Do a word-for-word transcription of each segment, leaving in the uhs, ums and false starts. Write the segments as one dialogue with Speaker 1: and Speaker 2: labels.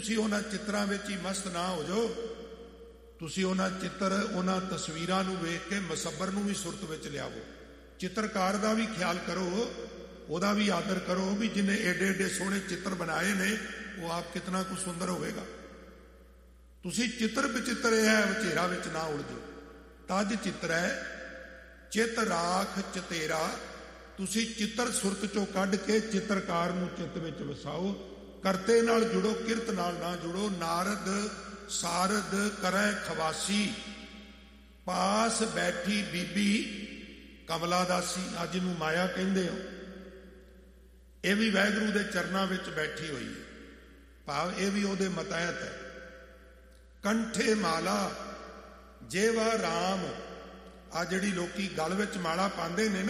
Speaker 1: ਤੁਸੀਂ ਉਹਨਾਂ ਚਿੱਤਰਾਂ ਵਿੱਚ ਹੀ ਮਸਤ ਨਾ ਹੋ ਜਾਓ। ਤੁਸੀਂ ਉਹਨਾਂ ਚਿੱਤਰ, ਉਹਨਾਂ ਤਸਵੀਰਾਂ ਨੂੰ ਵੇਖ ਕੇ ਮਸੱਬਰ ਨੂੰ ਵੀ ਸੁਰਤ ਵਿੱਚ ਲਿਆਵੋ। ਚਿੱਤਰਕਾਰ ਦਾ ਵੀ ਖਿਆਲ ਕਰੋ, ਉਹਦਾ ਵੀ ਆਦਰ ਕਰੋ ਵੀ ਜਿਹਨੇ ਏਡੇ ਏਡੇ ਸੋਹਣੇ ਚਿੱਤਰ ਬਣਾਏ ਨੇ ਉਹ ਆਪ ਕਿਤਨਾ ਕੁ ਸੁੰਦਰ ਹੋਵੇਗਾ। ਤੁਸੀਂ ਚਿੱਤਰ ਵਿਚਿੱਤਰ ਹੈ ਵਿਚੇਰਾ ਵਿੱਚ ਨਾ ਉਲਝੋ। ਤਜ ਚਿੱਤਰ ਹੈ ਚਿੱਤ ਰਾਖ ਚਤੇਰਾ। ਤੁਸੀਂ ਚਿੱਤਰ ਸੁਰਤ ਚੋਂ ਕੱਢ ਕੇ ਚਿੱਤਰਕਾਰ ਨੂੰ ਚਿੱਤ ਵਿੱਚ ਵਸਾਓ। ਕਰਤੇ ਨਾਲ ਜੁੜੋ, ਕਿਰਤ ਨਾਲ ਨਾ ਜੁੜੋ। ਨਾਰਦ ਸਾਰਦ ਕਰੈ ਖਵਾਸੀ, ਪਾਸ ਬੈਠੀ ਬੀਬੀ ਕਮਲਾ ਦਾਸੀ। ਅੱਜ ਨੂੰ ਮਾਇਆ ਕਹਿੰਦੇ ਹੋ, ਇਹ ਵੀ ਵਾਹਿਗੁਰੂ ਦੇ ਚਰਨਾਂ ਵਿੱਚ ਬੈਠੀ ਹੋਈ ਹੈ, ਭਾਵ ਇਹ ਵੀ ਉਹਦੇ ਮਤਹਿਤ ਹੈ। ਕੰਠੇ ਮਾਲਾ ਜੇਵਾ ਰਾਮ। ਆ ਜਿਹੜੀ ਲੋਕੀ ਗਲ ਵਿੱਚ ਮਾਲਾ ਪਾਉਂਦੇ ਨੇ ਨਾ,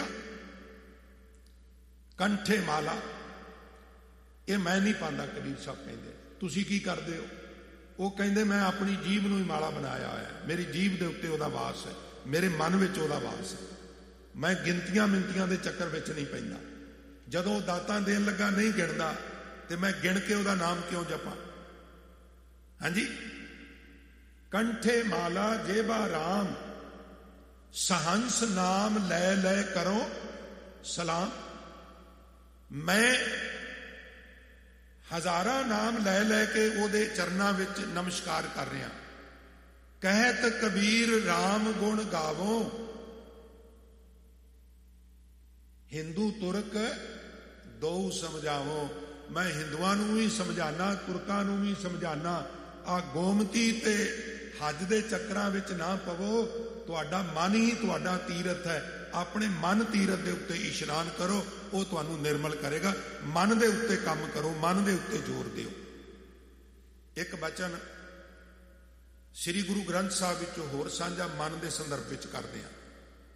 Speaker 1: ਕੰਠੇ ਮਾਲਾ, ਇਹ ਮੈਂ ਨਹੀਂ ਪਾਉਂਦਾ। ਕਬੀਰ ਸਾਹਿਬ ਕਹਿੰਦੇ, ਤੁਸੀਂ ਕੀ ਕਰਦੇ ਹੋ? ਉਹ ਕਹਿੰਦੇ ਮੈਂ ਆਪਣੀ ਜੀਭ ਨੂੰ ਹੀ ਮਾਲਾ ਬਣਾਇਆ ਹੋਇਆ। ਮੇਰੀ ਜੀਭ ਦੇ ਉੱਤੇ ਉਹਦਾ ਵਾਸ ਹੈ, ਮੇਰੇ ਮਨ ਵਿੱਚ ਉਹਦਾ ਵਾਸ ਹੈ। ਮੈਂ ਗਿਣਤੀਆਂ ਮਿੰਤੀਆਂ ਦੇ ਚੱਕਰ ਵਿੱਚ ਨਹੀਂ ਪੈਂਦਾ। ਜਦੋਂ ਦਾਤਾਂ ਦੇਣ ਲੱਗਾ ਨਹੀਂ ਗਿਣਦਾ ਤੇ ਮੈਂ ਗਿਣ ਕੇ ਉਹਦਾ ਨਾਮ ਕਿਉਂ ਜਪਾਂ? ਹਾਂਜੀ। ਕੰਠੇ ਮਾਲਾ ਜੇਬਾ ਰਾਮ, ਸਹੰਸ ਨਾਮ ਲੈ ਲੈ ਕਰੋ ਸਲਾਮ। ਮੈਂ ਹਜ਼ਾਰਾਂ ਨਾਮ ਲੈ ਲੈ ਕੇ ਉਹਦੇ ਚਰਨਾਂ ਵਿੱਚ ਨਮਸਕਾਰ ਕਰ ਰਿਹਾ। ਕਹਿਤ ਕਬੀਰ ਰਾਮ ਗੁਣ ਗਾਵੋ। ਹਿੰਦੂ ਤੁਰਕ ਦੋ ਸਮਝਾਵੋ। ਮੈਂ ਹਿੰਦੂਆਂ ਨੂੰ ਵੀ ਸਮਝਾਣਾ, ਤੁਰਕਾਂ ਨੂੰ ਵੀ ਸਮਝਾਣਾ, ਆ ਗੋਮਤੀ ਤੇ ਹੱਜ ਦੇ ਚੱਕਰਾਂ ਵਿੱਚ ਨਾ ਪਵੋ। ਤੁਹਾਡਾ ਮਨ ਹੀ ਤੁਹਾਡਾ ਤੀਰਥ ਹੈ। ਆਪਣੇ ਮਨ ਤੀਰਥ ਦੇ ਉੱਤੇ ਇਸ਼ਨਾਨ ਕਰੋ, ਉਹ ਤੁਹਾਨੂੰ ਨਿਰਮਲ ਕਰੇਗਾ। ਮਨ ਦੇ ਉੱਤੇ ਕੰਮ ਕਰੋ, ਮਨ ਦੇ ਉੱਤੇ ਜ਼ੋਰ ਦਿਓ। ਇੱਕ ਬਚਨ ਸ੍ਰੀ ਗੁਰੂ ਗ੍ਰੰਥ ਸਾਹਿਬ ਵਿੱਚੋਂ ਹੋਰ ਸਾਂਝਾ ਮਨ ਦੇ ਸੰਦਰਭ ਵਿੱਚ ਕਰਦੇ ਹਾਂ।